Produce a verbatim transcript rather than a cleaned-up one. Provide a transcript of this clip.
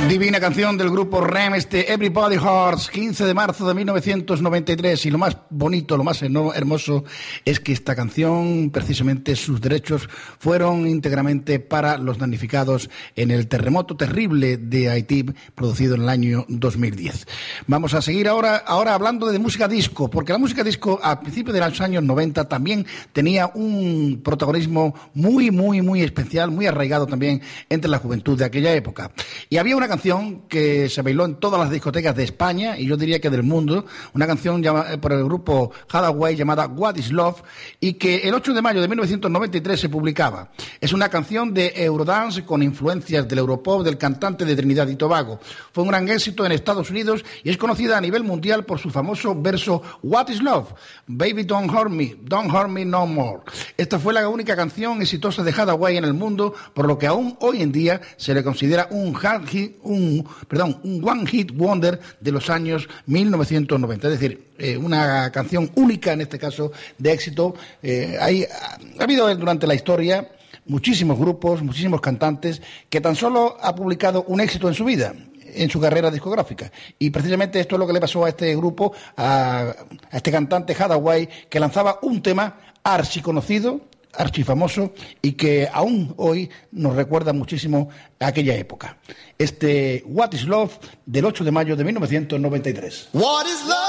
Divina canción del grupo R E M, este Everybody Hurts, quince de marzo de mil novecientos noventa y tres. Y lo más bonito, lo más hermoso es que esta canción, precisamente sus derechos fueron íntegramente para los damnificados en el terremoto terrible de Haití producido en el año dos mil diez. Vamos a seguir ahora, ahora hablando de música disco, porque la música disco a principios de los años noventa también tenía un protagonismo muy, muy, muy especial, muy arraigado también entre la juventud de aquella época. Y había una canción que se bailó en todas las discotecas de España y yo diría que del mundo, una canción llama, por el grupo Hathaway llamada What is Love, y que el ocho de mayo de mil novecientos noventa y tres se publicaba. Es una canción de Eurodance con influencias del Europop del cantante de Trinidad y Tobago. Fue un gran éxito en Estados Unidos y es conocida a nivel mundial por su famoso verso What is Love? Baby don't hurt me, don't hurt me no more. Esta fue la única canción exitosa de Hathaway en el mundo, por lo que aún hoy en día se le considera un hard hit, un, perdón, un one hit wonder de los años mil novecientos noventa, es decir, eh, una canción única en este caso de éxito. Eh, hay, ha habido durante la historia muchísimos grupos, muchísimos cantantes que tan solo ha publicado un éxito en su vida, en su carrera discográfica, y precisamente esto es lo que le pasó a este grupo, a, a este cantante Hathaway, que lanzaba un tema archiconocido, archifamoso, y que aún hoy nos recuerda muchísimo a aquella época. Este What is Love del ocho de mayo de mil novecientos noventa y tres. What is love?